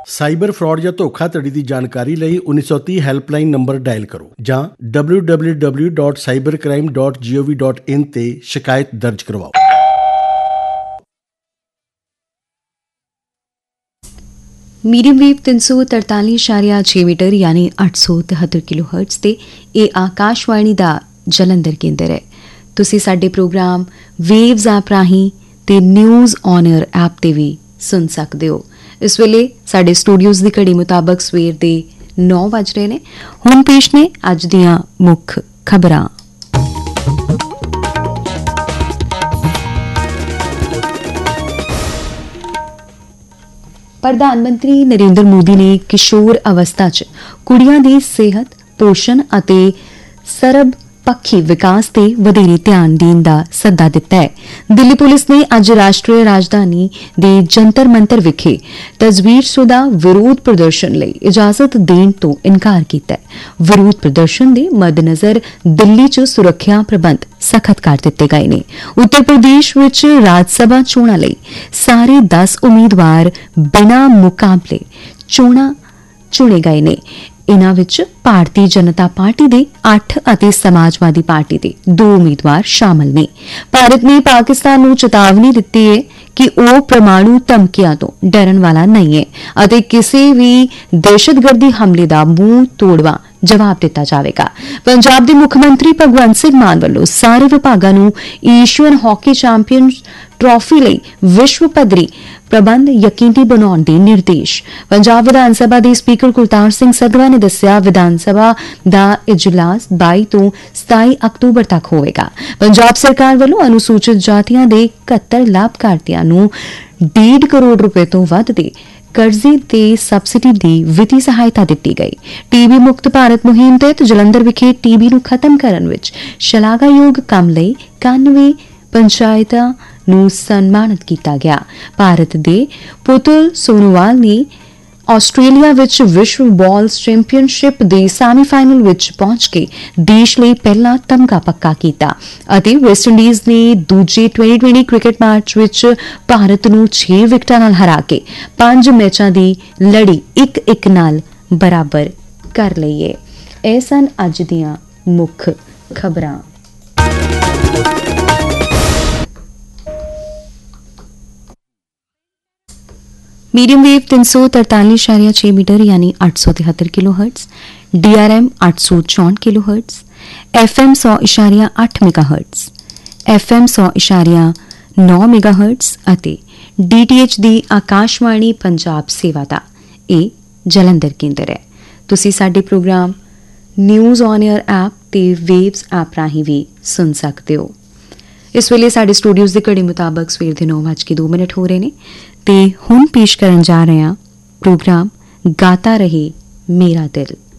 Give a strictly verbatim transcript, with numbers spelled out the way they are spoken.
Cyber fraud ਜਾਂ ਧੋਖਾਧੜੀ ਦੀ ਜਾਣਕਾਰੀ ਲਈ ਉੱਨੀ ਸੌ ਤੀਹ ਹੈਲਪਲਾਈਨ ਨੰਬਰ ਡਾਇਲ ਕਰੋ ਜਾਂ W W W dot cyber crime dot ਜੀ ਓ ਵੀ ਡਾਟ ਇਨ ਤੇ ਸ਼ਿਕਾਇਤ ਦਰਜ ਕਰਵਾਓ। ਮੀਡੀਅਮ ਵੇਵ ਤਿੰਨ ਸੌ ਤਰਤਾਲੀ ਇਸ਼ਾਰਿਆ ਛੇ ਮੀਟਰ ਯਾਨੀ ਅੱਠ ਸੌ ਤਿਹੱਤਰ ਕਿਲੋ ਹਰਟਜ਼ ਤੇ ਇਹ ਆਕਾਸ਼ਵਾਣੀ ਦਾ ਜਲੰਧਰ ਕੇਂਦਰ ਹੈ। ਤੁਸੀਂ ਸਾਡੇ ਪ੍ਰੋਗਰਾਮ ਵੇਵਜ਼ ਐਪ ਰਾਹੀਂ ਤੇ ਨਿਊਜ਼ ਔਨ 에ਅਰ ਐਪ ਤੇ ਵੀ ਸੁਣ ਸਕਦੇ ਹੋ। ਇਸ ਵੇਲੇ ਸਾਡੇ ਸਟੂਡੀਓਜ਼ ਦੀ ਘੜੀ ਮੁਤਾਬਕ ਸਵੇਰ ਦੇ ਨੌ ਵੱਜ ਰਹੇ ਨੇ। ਹੁਣ ਪੇਸ਼ ਨੇ ਅੱਜ ਦੀਆਂ ਮੁੱਖ ਖਬਰਾਂ। ਪ੍ਰਧਾਨ ਮੰਤਰੀ ਨਰਿੰਦਰ ਮੋਦੀ ਨੇ ਕਿਸ਼ੋਰ ਅਵਸਥਾ 'ਚ ਕੁੜੀਆਂ ਦੀ ਸਿਹਤ, ਪੋਸ਼ਣ ਅਤੇ ਸਰਬ ਪੱਖੀ ਵਿਕਾਸ ਤੇ ਵਧੇਰੇ ਧਿਆਨ ਦੇਣ ਦਾ ਸੱਦਾ ਦਿੱਤਾ ਹੈ। ਦਿੱਲੀ ਪੁਲਿਸ ਨੇ ਅੱਜ ਰਾਸ਼ਟਰੀ ਰਾਜਧਾਨੀ ਦੇ ਜੰਤਰ ਮੰਤਰ ਵਿਖੇ ਤਸਵੀਰਸ਼ੁਦਾ ਵਿਰੋਧ ਪ੍ਰਦਰਸ਼ਨ ਲਈ ਇਜਾਜ਼ਤ ਦੇਣ ਤੋਂ ਇਨਕਾਰ ਕੀਤਾ ਹੈ। ਵਿਰੋਧ ਪ੍ਰਦਰਸ਼ਨ ਦੇ ਮੱਦੇਨਜ਼ਰ ਦਿੱਲੀ 'ਚ ਸੁਰੱਖਿਆ ਪ੍ਰਬੰਧ ਸਖਤ ਕਰ ਦਿੱਤੇ ਗਏ ਨੇ। ਉੱਤਰ ਪ੍ਰਦੇਸ਼ ਵਿੱਚ ਰਾਜ ਸਭਾ ਚੋਣਾਂ ਲਈ ਸਾਰੇ ਦਸ ਉਮੀਦਵਾਰ ਬਿਨਾਂ ਮੁਕਾਬਲੇ ਚੋਣਾਂ ਚੁਣੇ ਗਏ ਨੇ। ਇਨ੍ਹਾਂ ਵਿੱਚ ਭਾਰਤੀ ਜਨਤਾ ਪਾਰਟੀ ਦੇ ਅੱਠ ਅਤੇ ਸਮਾਜਵਾਦੀ ਪਾਰਟੀ ਦੇ ਦੋ ਉਮੀਦਵਾਰ ਸ਼ਾਮਲ ਨੇ। ਭਾਰਤ ਨੇ ਪਾਕਿਸਤਾਨ ਨੂੰ ਚੇਤਾਵਨੀ ਦਿੱਤੀ ਹੈ ਕਿ ਉਹ ਪ੍ਰਮਾਣੂ ਧਮਕੀਆਂ ਤੋਂ ਡਰਨ ਵਾਲਾ ਨਹੀਂ ਹੈ ਅਤੇ ਕਿਸੇ ਵੀ ਦਹਿਸ਼ਤਗਰਦੀ ਹਮਲੇ ਦਾ ਮੂੰਹ ਤੋੜਵਾ ਜਵਾਬ ਦਿੱਤਾ ਜਾਵੇਗਾ। ਪੰਜਾਬ ਦੇ ਮੁੱਖ ਮੰਤਰੀ ਭਗਵੰਤ ਸਿੰਘ ਮਾਨ ਵੱਲੋਂ ਸਾਰੇ ਵਿਭਾਗਾਂ ਨੂੰ ਏਸ਼ੀਅਨ ਹਾਕੀ ਚੈਂਪੀਅਨ ਟਰਾਫੀ ਲਈ ਵਿਸ਼ਵ ਪੱਧਰੀ ਪ੍ਰਬੰਧ ਯਕੀਨੀ ਬਣਾਉਣ ਦੇ ਨਿਰਦੇਸ਼। ਪੰਜਾਬ ਵਿਧਾਨ ਸਭਾ ਦੇ ਸਪੀਕਰ ਕੁਲਤਾਰ ਸਿੰਘ ਸੰਧਵਾ ਨੇ ਦੱਸਿਆ, ਵਿਧਾਨ ਸਭਾ ਦਾ ਇਜਲਾਸ ਬਾਈ ਤੋਂ ਸਤਾਈ ਅਕਤੂਬਰ ਤੱਕ ਹੋਵੇਗਾ। ਪੰਜਾਬ ਸਰਕਾਰ ਵੱਲੋਂ ਅਨੁਸੂਚਿਤ ਜਾਤੀਆਂ ਦੇ ਇਕਹੱਤਰ ਲਾਭਪਾਤਰੀਆਂ ਨੂੰ ਡੇਢ ਕਰੋੜ ਰੁਪਏ ਤੋਂ ਵੱਧ ਦੇ ਕਰਜ਼ੇ ਤੇ ਸਬਸਿਡੀ ਦੀ ਵਿੱਤੀ ਸਹਾਇਤਾ ਦਿੱਤੀ ਗਈ। ਟੀਬੀ ਮੁਕਤ ਭਾਰਤ ਮੁਹਿੰਮ ਤਹਿਤ ਜਲੰਧਰ ਵਿਖੇ ਟੀਬੀ ਨੂੰ ਖਤਮ ਕਰਨ ਵਿੱਚ ਸ਼ਲਾਘਾਯੋਗ ਕੰਮ ਲਈ ਇਕਾਨਵੇਂ ਪੰਚਾਇਤਾਂ ਨੂੰ ਸਨਮਾਨਿਤ ਕੀਤਾ ਗਿਆ। ਭਾਰਤ ਦੇ ਪੁਤਲ ਸੋਨੋਵਾਲ ਨੇ ਆਸਟ੍ਰੇਲੀਆ ਵਿੱਚ ਵਿਸ਼ਵ ਬਾਲ ਚੈਂਪੀਅਨਸ਼ਿਪ ਦੇ ਸੈਮੀਫਾਈਨਲ ਵਿੱਚ ਪਹੁੰਚ ਕੇ ਦੇਸ਼ ਲਈ ਪਹਿਲਾ ਤਮਗਾ ਪੱਕਾ ਕੀਤਾ ਅਤੇ ਵੈਸਟਇੰਡੀਜ਼ ਨੇ ਦੂਜੇ ਟਵੈਂਟੀ ਟਵੈਂਟੀ ਕ੍ਰਿਕਟ ਮੈਚ ਵਿੱਚ ਭਾਰਤ ਨੂੰ ਛੇ ਵਿਕਟਾਂ ਨਾਲ ਹਰਾ ਕੇ ਪੰਜ ਮੈਚਾਂ ਦੀ ਲੜੀ ਇੱਕ ਇੱਕ ਨਾਲ ਬਰਾਬਰ ਕਰ ਲਈ ਹੈ। ਇਹ ਸਨ ਅੱਜ ਦੀਆਂ ਮੁੱਖ ਖਬਰਾਂ। मीडियम वेव तीन सौ तरतालीस इशारिया छह मीटर यानी आठ सौ तिहत्तर kilo hertz, D R M आठ सौ चौंठ किलो हर्ट्स, एफ एम सौ इशारिया अठ मेगा हर्ट्स, एफ एम सौ इशारिया नौ मेगा हर्ट्स अते डी टी एच दी आकाशवाणी पंजाब सेवा दा ਇਹ ਜਲੰਧਰ ਕੇਂਦਰ ਹੈ। ਤੁਸੀਂ ਸਾਡੇ programme news on air app ਤੇ ਵੇਵਜ਼ ਐਪ ਰਾਹੀਂ ਵੀ ਸੁਣ ਸਕਦੇ ਹੋ। ਇਸ ਵੇਲੇ ਸਾਡੇ ਸਟੂਡੀਓਜ਼ ਦੀ ਘੜੀ ਮੁਤਾਬਕ ਸਵੇਰ ਦੇ ਨੌ ਵੱਜ ਕੇ ਦੋ ਮਿੰਟ ਹੋ ਰਹੇ ਨੇ ਤੇ ਹੁਣ ਪੇਸ਼ ਕਰਨ ਜਾ ਰਹੇ ਹਾਂ ਪ੍ਰੋਗਰਾਮ ਗਾਤਾ ਰਹੇ ਮੇਰਾ ਦਿਲ।